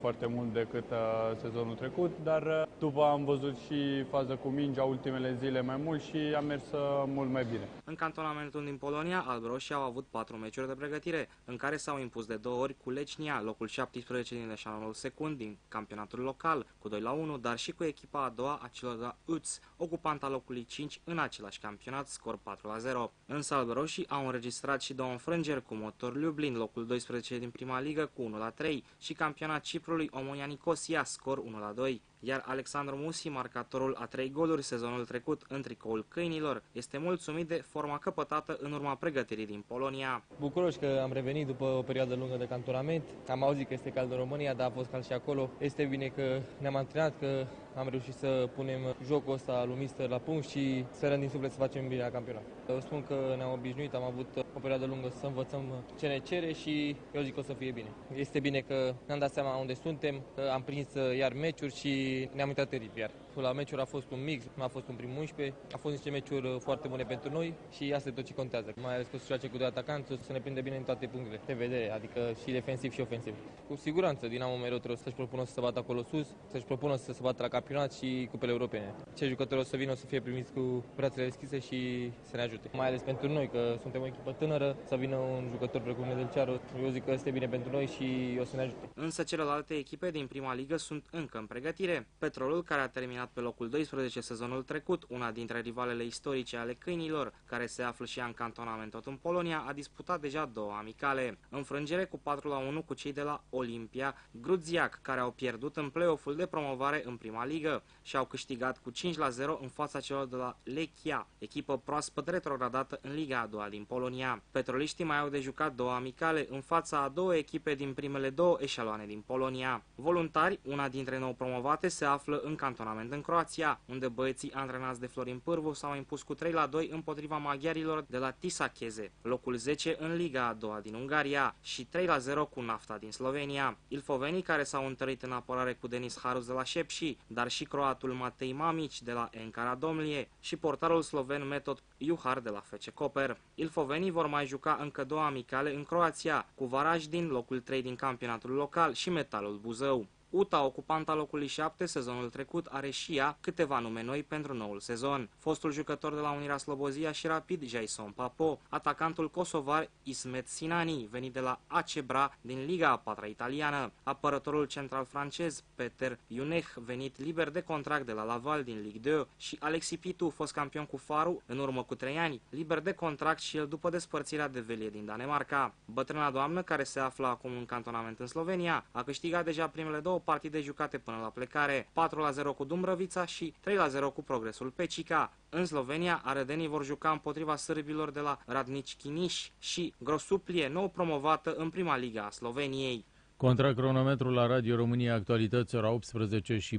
foarte mult decât sezonul trecut, dar după am văzut și fază cu mingea ultimele zile mai mult și a mers mult mai bine. În cantonamentul din Polonia, albroșii au avut 4 meciuri de pregătire, în care s-au impus de 2 ori cu Lechnia, locul 17 din eșalonul secund din campionatul local, cu 2-1, dar și cu echipa a doua a celor de la UTS, ocupanta locului 5 în același campionat, scor 4-0. Însă albroșii au înregistrat și 2 înfrângeri cu Motor Lublin, locul 12 din prima ligă, cu 1-3 și campionat Ciprului Omonia Nicosia, scor 1-2. Iar Alexandru Musi, marcatorul a 3 goluri sezonul trecut în tricoul câinilor, este mulțumit de forma căpătată în urma pregătirii din Polonia. Bucuroși că am revenit după o perioadă lungă de cantonament. Am auzit că este cald în România, dar a fost cald și acolo. Este bine că ne-am antrenat, că am reușit să punem jocul ăsta lui Mister la punct și sperăm din suflet să facem bine la campionat. Eu spun că ne-am obișnuit, am avut o perioadă lungă să învățăm ce ne cere și eu zic că o să fie bine. Este bine că ne-am dat seama unde suntem, că am prins iar meciuri și ne-am uitat teribil iar. La meciuri a fost un mix, nu a fost un primul 11, a fost niște meciuri foarte bune pentru noi și asta e tot ce contează. Mai ales că se joace cu 2 atacanți, să ne prinde bine în toate punctele de vedere, adică și defensiv și ofensiv. Cu siguranță Dinamo mereu trebuie să-și propună să se bată acolo sus, să-și propună să se bată la campionat și cupele europene. Cei jucători o să vină, o să fie primiți cu brațele deschise și să ne ajute. Mai ales pentru noi, că suntem o echipă tânără, să vină un jucător precum Nedelcearu, eu zic că este bine pentru noi și o să ne ajute. Însă celelalte echipe din prima ligă sunt încă în pregătire. Petrolul, care a terminat pe locul 12 sezonul trecut, una dintre rivalele istorice ale câinilor, care se află și ea în cantonament tot în Polonia, a disputat deja 2 amicale. Înfrângere cu 4-1 cu cei de la Olimpia Grudziac, care au pierdut în play-off-ul de promovare în prima ligă și au câștigat cu 5-0 în fața celor de la Lechia, echipă proaspăt retrogradată în Liga a doua din Polonia. Petroliștii mai au de jucat 2 amicale în fața a 2 echipe din primele 2 eșaloane din Polonia. Voluntari, una dintre nou promovate, se află în cantonament în Croația, unde băieții antrenați de Florin Pârvu s-au impus cu 3-2 împotriva maghiarilor de la Tisacheze, locul 10 în Liga a doua din Ungaria, și 3-0 cu Nafta din Slovenia. Ilfovenii, care s-au întărit în apărare cu Denis Harus de la Șepși, dar și croatul Matei Mamici de la Encara Domlie și portarul sloven Metod Juhar de la FC Koper. Ilfovenii vor mai juca încă 2 amicale în Croația, cu Varajdin, locul 3 din campionatul local, și Metalul Buzău. UTA, ocupanta locului 7 sezonul trecut, are și ea câteva nume noi pentru noul sezon. Fostul jucător de la Unirea Slobozia și Rapid, Jason Papo, atacantul kosovar Ismet Sinani, venit de la AC Bra din Liga a 4-a italiană, apărătorul central francez Peter Iunech, venit liber de contract de la Laval din Ligue 2, și Alexis Pitu, fost campion cu Faru în urmă cu 3 ani, liber de contract și el după despărțirea de Velie din Danemarca. Bătrâna doamnă, care se află acum în cantonament în Slovenia, a câștigat deja primele 2 partide jucate până la plecare, 4-0 cu Dumbrăvița și 3-0 cu Progresul Pecica. În Slovenia, arădenii vor juca împotriva sârbilor de la Radnici Chiniș și Grosuplie, nou promovată în prima liga a Sloveniei. Contra cronometrul la Radio România, actualități, ora 18 și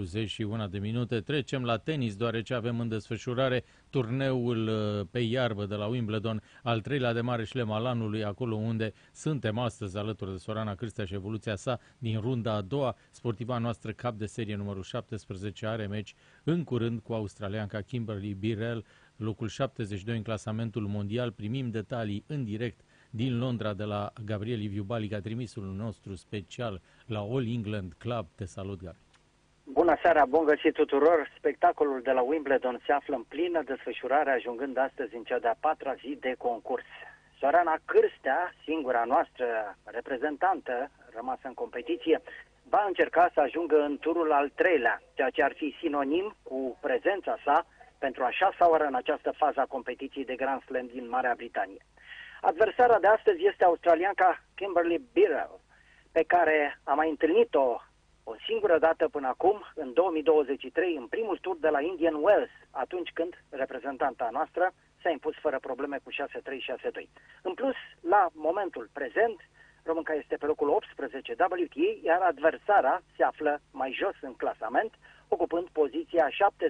41 de minute. Trecem la tenis, deoarece avem în desfășurare turneul pe iarbă de la Wimbledon, al 3-lea de mare șlem al anului, acolo unde suntem astăzi alături de Sorana Cârstea și evoluția sa din runda a doua. Sportiva noastră, cap de serie numărul 17, are meci în curând cu australianca Kimberly Birrell, locul 72 în clasamentul mondial. Primim detalii în direct din Londra de la Gabriel Liviu Balica, trimisul nostru special la All England Club. Te salut, Gabi. Bună seara, bun găsit tuturor! Spectacolul de la Wimbledon se află în plină desfășurare, ajungând astăzi în cea de-a 4-a zi de concurs. Sorana Cârstea, singura noastră reprezentantă rămasă în competiție, va încerca să ajungă în turul al 3-lea, ceea ce ar fi sinonim cu prezența sa pentru a 6-a oară în această fază a competiției de Grand Slam din Marea Britanie. Adversara de astăzi este australianca Kimberly Birrell, pe care am mai întâlnit-o o singură dată până acum, în 2023, în primul tur de la Indian Wells, atunci când reprezentanta noastră s-a impus fără probleme cu 6-3, 6-2. În plus, la momentul prezent, românca este pe locul 18 WTA, iar adversara se află mai jos în clasament, ocupând poziția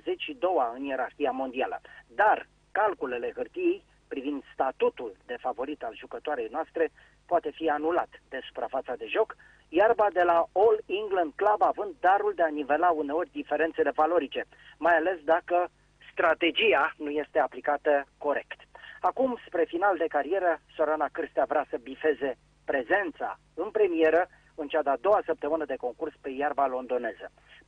72-a în ierarhia mondială. Dar calculele hârtiei privind statutul de favorit al jucătoarei noastre poate fi anulat de suprafața de joc, iarba de la All England Club având darul de a nivela uneori diferențele valorice, mai ales dacă strategia nu este aplicată corect. Acum, spre final de carieră, Sorana Cârstea vrea să bifeze prezența în premieră în cea de-a doua săptămână de concurs pe iarba londoneză.